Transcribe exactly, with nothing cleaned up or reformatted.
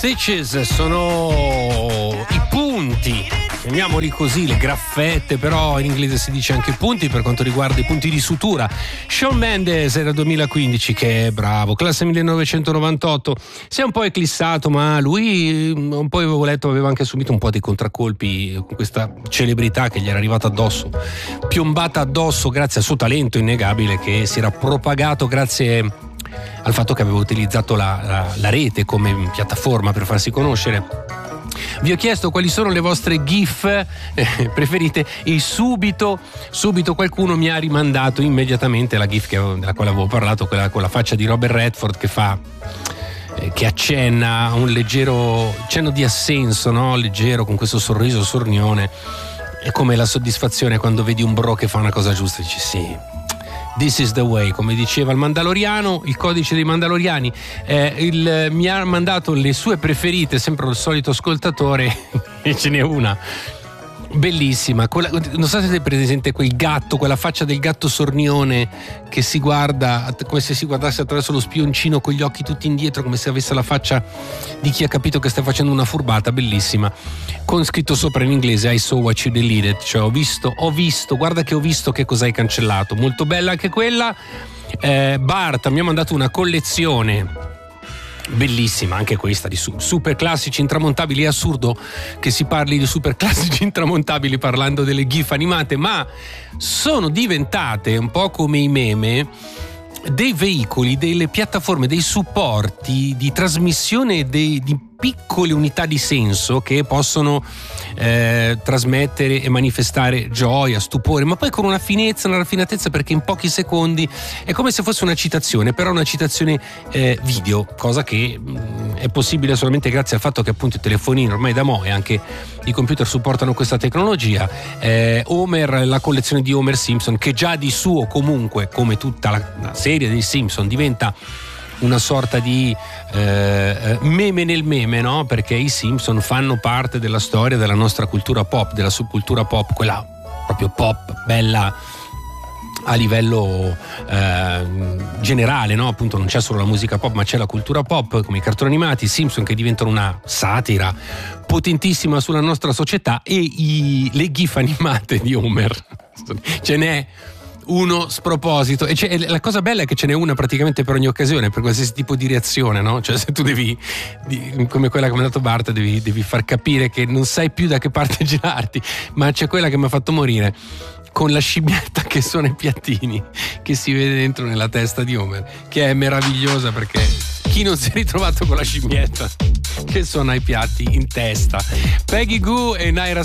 Stitches sono i punti, chiamiamoli così, le graffette, però in inglese si dice anche punti per quanto riguarda i punti di sutura. Shawn Mendes era duemilaquindici, che è bravo, classe millenovecentonovantotto, si è un po' eclissato, ma lui un po' avevo letto aveva anche subito un po' dei contraccolpi con questa celebrità che gli era arrivata addosso, piombata addosso grazie al suo talento innegabile che si era propagato grazie al fatto che aveva utilizzato la, la, la rete come piattaforma per farsi conoscere. Vi ho chiesto quali sono le vostre gif eh, preferite e subito subito qualcuno mi ha rimandato immediatamente la gif che, della quale avevo parlato, quella con la faccia di Robert Redford che fa eh, che accenna a un leggero cenno di assenso, no? Leggero, con questo sorriso sornione. È come la soddisfazione quando vedi un bro che fa una cosa giusta e dici sì, this is the way, come diceva il Mandaloriano, il codice dei Mandaloriani. Eh, il, mi ha mandato le sue preferite, sempre il solito ascoltatore, e ce n'è una bellissima. Quella, non so se avete presente quel gatto, quella faccia del gatto sornione che si guarda come se si guardasse attraverso lo spioncino con gli occhi tutti indietro, come se avesse la faccia di chi ha capito che sta facendo una furbata, bellissima, con scritto sopra in inglese I saw what you deleted, cioè ho visto, ho visto, guarda che ho visto che cosa hai cancellato. Molto bella anche quella. eh, Bart mi ha mandato una collezione bellissima anche questa di super classici intramontabili. È assurdo che si parli di super classici intramontabili parlando delle gif animate, ma sono diventate un po' come i meme dei veicoli, delle piattaforme, dei supporti di trasmissione dei, di piccole unità di senso che possono eh, trasmettere e manifestare gioia, stupore, ma poi con una finezza, una raffinatezza, perché in pochi secondi è come se fosse una citazione, però una citazione eh, video, cosa che mh, è possibile solamente grazie al fatto che appunto i telefonini ormai da mo' e anche i computer supportano questa tecnologia. eh, Homer, la collezione di Homer Simpson, che già di suo comunque, come tutta la, la serie dei Simpson, diventa una sorta di eh, meme nel meme, no? Perché i Simpson fanno parte della storia della nostra cultura pop, della subcultura pop, quella proprio pop, bella a livello eh, generale, no? Appunto non c'è solo la musica pop, ma c'è la cultura pop, come i cartoni animati, i Simpson che diventano una satira potentissima sulla nostra società, e i, le gif animate di Homer. Ce n'è uno sproposito, e c'è, la cosa bella è che ce n'è una praticamente per ogni occasione, per qualsiasi tipo di reazione, no? Cioè se tu devi, di, come quella che mi ha dato Bart, devi, devi far capire che non sai più da che parte girarti, ma c'è quella che mi ha fatto morire con la scimmietta che suona i piattini, che si vede dentro nella testa di Homer, che è meravigliosa, perché chi non si è ritrovato con la scimmietta che suona i piatti in testa? Peggy Gou e Naira